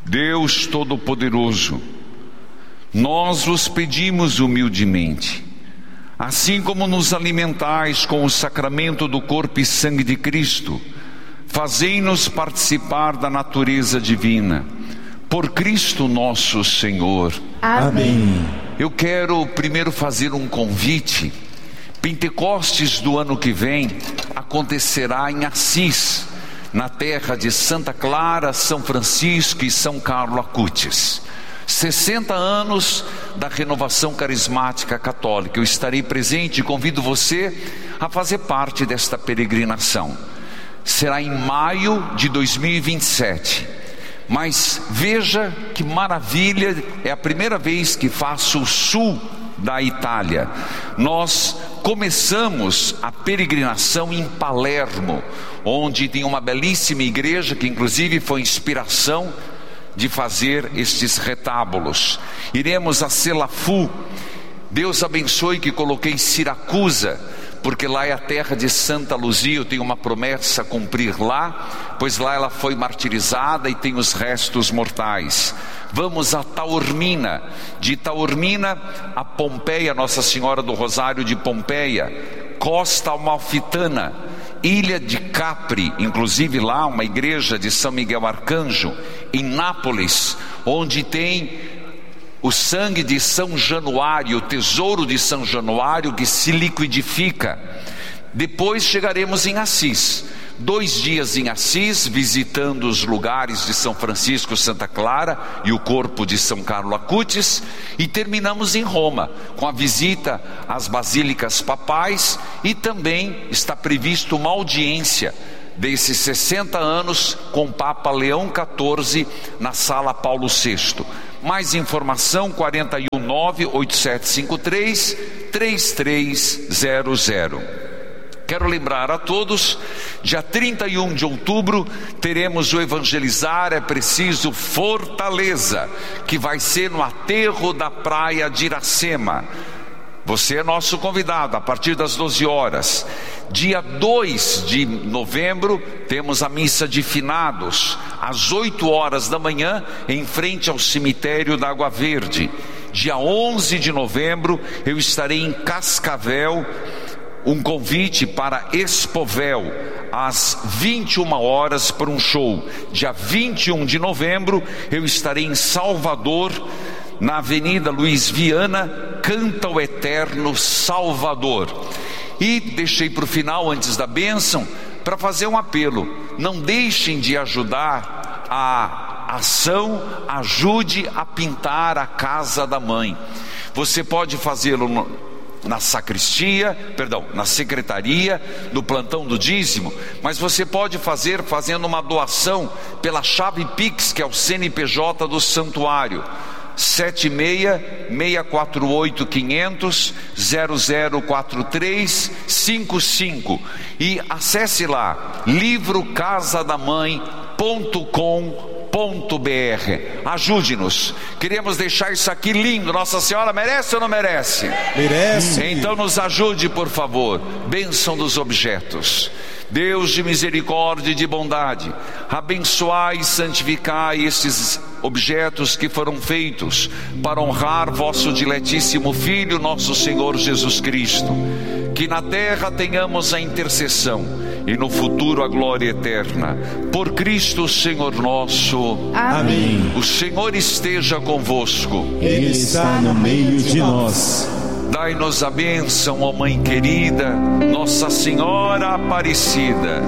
Deus Todo-Poderoso, nós vos pedimos humildemente, assim como nos alimentais com o sacramento do corpo e sangue de Cristo, fazei-nos participar da natureza divina, por Cristo nosso Senhor. Amém. Eu quero primeiro fazer um convite. Pentecostes do ano que vem acontecerá em Assis, na terra de Santa Clara, São Francisco e São Carlo Acutis. 60 anos da renovação carismática católica. Eu estarei presente e convido você a fazer parte desta peregrinação. Será em maio de 2027. Mas veja que maravilha, é a primeira vez que faço o sul da Itália. Nós começamos a peregrinação em Palermo, onde tem uma belíssima igreja que inclusive foi inspiração de fazer estes retábulos. Iremos a Selafu. Deus abençoe que coloquei Siracusa, porque lá é a terra de Santa Luzia. Eu tenho uma promessa a cumprir lá, pois lá ela foi martirizada e tem os restos mortais. Vamos a Taormina, de Taormina a Pompeia, Nossa Senhora do Rosário de Pompeia, Costa Amalfitana, Ilha de Capri, inclusive lá uma igreja de São Miguel Arcanjo, em Nápoles, onde tem o sangue de São Januário, o tesouro de São Januário que se liquidifica. Depois chegaremos em Assis, 2 dias em Assis, visitando os lugares de São Francisco, Santa Clara e o corpo de São Carlo Acutis, e terminamos em Roma, com a visita às basílicas papais, e também está previsto uma audiência desses 60 anos com o Papa Leão XIV na Sala Paulo VI. Mais informação 419-8753-3300. Quero lembrar a todos, dia 31 de outubro teremos o Evangelizar é Preciso Fortaleza, que vai ser no aterro da praia de Iracema. Você é nosso convidado a partir das 12 horas. Dia 2 de novembro temos a missa de finados às 8 horas da manhã em frente ao cemitério da Água Verde. Dia 11 de novembro eu estarei em Cascavel. Um convite para Expovel às 21 horas para um show. Dia 21 de novembro eu estarei em Salvador, na Avenida Luiz Viana, Canta o Eterno Salvador. E deixei para o final, antes da bênção, para fazer um apelo: não deixem de ajudar a ação Ajude a Pintar a Casa da Mãe. Você pode fazê-lo na secretaria, no plantão do dízimo, mas você pode fazer fazendo uma doação pela chave Pix, que é o CNPJ do santuário, 76-648-500-004355, e acesse lá livrocasadamãe.com.br. Ajude-nos, queremos deixar isso aqui lindo. Nossa Senhora merece ou não merece? Merece. Então nos ajude, por favor. Bênção dos objetos. Deus de misericórdia e de bondade, abençoai e santificai estes objetos que foram feitos para honrar vosso diletíssimo Filho, nosso Senhor Jesus Cristo. Que na terra tenhamos a intercessão e no futuro a glória eterna. Por Cristo Senhor nosso. Amém. O Senhor esteja convosco. Ele está no meio de nós. Dai-nos a bênção, ó Mãe querida, Nossa Senhora Aparecida.